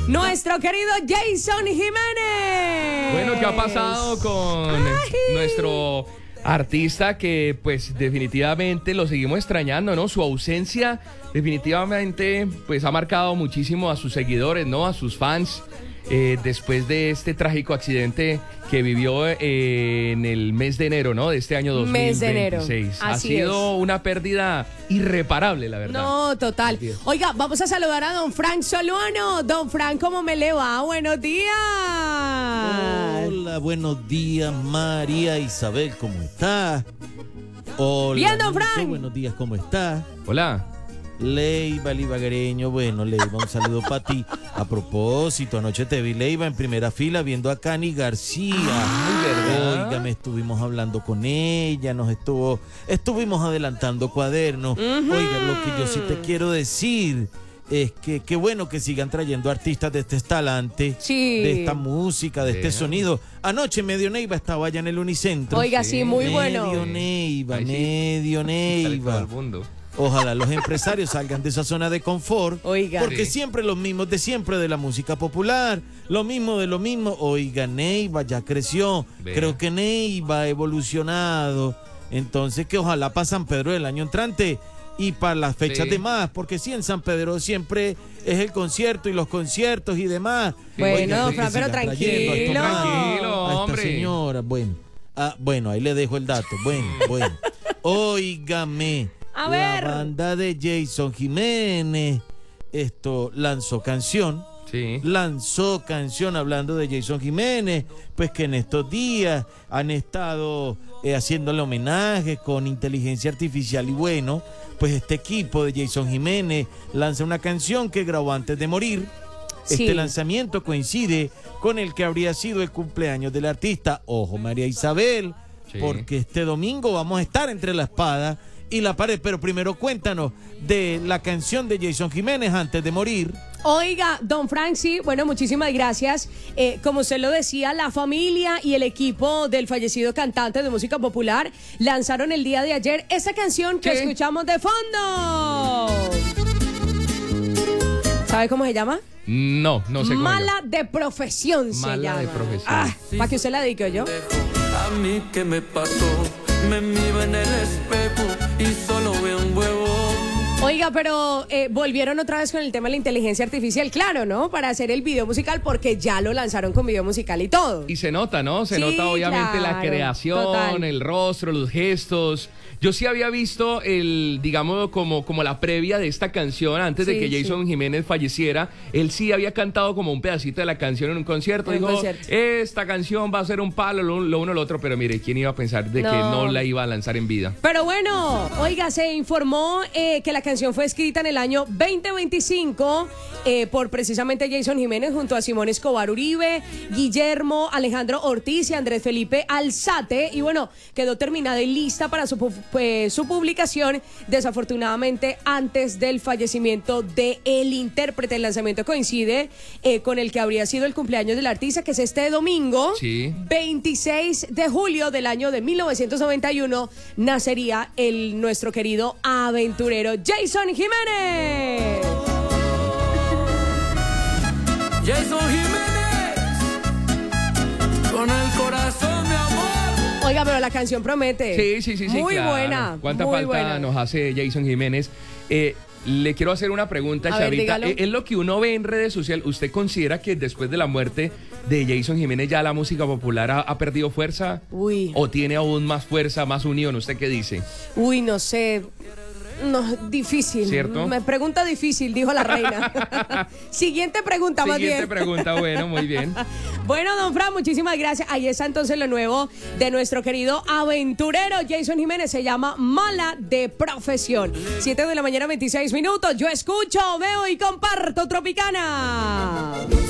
nuestro querido Jason Jiménez. Bueno, ¿qué ha pasado con nuestro artista que pues definitivamente lo seguimos extrañando, ¿no? Su ausencia definitivamente pues ha marcado muchísimo a sus seguidores, ¿no? A sus fans. Después de este trágico accidente que vivió en el mes de enero, ¿no? De este año 2026. Mes de enero. Ha sido una pérdida irreparable, la verdad. No, total. Oiga, vamos a saludar a don Frank Soluano. Don Frank, ¿cómo me le va? Buenos días. Hola, buenos días, María Isabel, ¿cómo estás? Hola, bien, don Nito, Frank. buenos días, ¿cómo estás? Hola. Leiva Libagareño, bueno, Leiva, un saludo para ti. A propósito, anoche te vi, Leiva, en primera fila viendo a Cani García. ¿verdad? Oiga, me estuvimos hablando con ella, estuvimos adelantando cuadernos. Oiga, lo que yo sí te quiero decir es que qué bueno que sigan trayendo artistas de este talante, Sí. de esta música, de este sonido. Anoche Medio Neiva estaba allá en el Unicentro. Oiga, sí, muy bueno. Medio Neiva, Ahí sí. Medio Sale todo Neiva. el mundo. Ojalá los empresarios salgan de esa zona de confort. Oiga. Porque Sí. siempre los mismos de siempre de la música popular. Lo mismo de lo mismo. Oiga, Neiva ya creció. Vea. Creo que Neiva ha evolucionado. Entonces que ojalá para San Pedro del año entrante y para las fechas Sí. demás. Porque sí, en San Pedro siempre es el concierto y los conciertos y demás. Bueno, que Fran, pero sigan trayendo a estos tranquilo. grandes, Tranquilo, a esta hombre. señora. Bueno, ahí le dejo el dato. Bueno. Óigame. A La ver. banda de Jason Jiménez lanzó canción. Sí. Lanzó canción hablando de Jason Jiménez, pues que en estos días han estado haciéndole homenaje con inteligencia artificial y bueno, pues este equipo de Jason Jiménez lanza una canción que grabó antes de morir. Sí. Este lanzamiento coincide con el que habría sido el cumpleaños del artista. Ojo, María Isabel, Sí. porque este domingo vamos a estar entre la espada y la pared. Pero primero cuéntanos de la canción de Jason Jiménez antes de morir. Oiga, don Frank, sí, bueno, muchísimas gracias. Como usted lo decía, la familia y el equipo del fallecido cantante de música popular lanzaron el día de ayer esta canción que Sí. escuchamos de fondo. ¿Sabe cómo se llama? No sé cómo Mala de profesión se Mala llama. de profesión. Para que usted la dedique yo. A mí que me pasó, me miro en el espejo y solo veo un huevo. Oiga, pero volvieron otra vez con el tema de la inteligencia artificial, claro, ¿no? Para hacer el video musical, porque ya lo lanzaron con video musical y todo. Y se nota, ¿no? Se Sí, nota obviamente la claro, creación, total. el rostro, los gestos. Yo sí había visto digamos, como la previa de esta canción antes de Sí, que Jason Jiménez falleciera. Él sí había cantado como un pedacito de la canción en un concierto. En un Dijo, concierto. esta canción va a ser un palo, lo uno lo otro. Pero mire, ¿quién iba a pensar de que no la iba a lanzar en vida? Pero bueno, oiga, se informó que la canción fue escrita en el año 2025 por precisamente Jason Jiménez junto a Simón Escobar Uribe, Guillermo Alejandro Ortiz y Andrés Felipe Alzate. Y bueno, quedó terminada y lista para su publicación, desafortunadamente antes del fallecimiento del intérprete. El lanzamiento coincide con el que habría sido el cumpleaños del artista, que es este domingo, Sí. 26 de julio del año de 1991, nacería nuestro querido aventurero Jason Jiménez. Jason Jiménez, con el corazón, mi amor. Oiga, pero la canción promete. Sí. Muy claro. buena. ¿Cuánta muy falta buena. nos hace Jason Jiménez? Le quiero hacer una pregunta, A ver, Chavita. dígalo. Es lo que uno ve en redes sociales. ¿Usted considera que después de la muerte de Jason Jiménez ya la música popular ha perdido fuerza? Uy. ¿O tiene aún más fuerza, más unión? ¿Usted qué dice? Uy, no sé. No, difícil. ¿Cierto? Me pregunta difícil, dijo la reina. Siguiente pregunta, más Siguiente bien. pregunta, bueno, muy bien. Bueno, don Fran, muchísimas gracias. Ahí está entonces lo nuevo de nuestro querido aventurero Jason Jiménez. Se llama Mala de Profesión. 7 de la mañana, 26 minutos. Yo escucho, veo y comparto Tropicana.